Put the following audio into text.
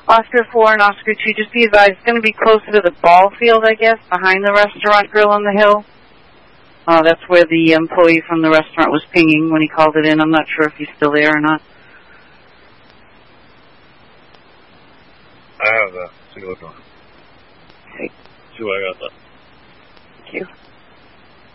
Oscar 4 and Oscar 2, just be advised, it's going to be closer to the ball field, I guess, behind the restaurant grill on the hill. That's where the employee from the restaurant was pinging when he called it in. I'm not sure if he's still there or not. I have that. See what I got that. Thank you.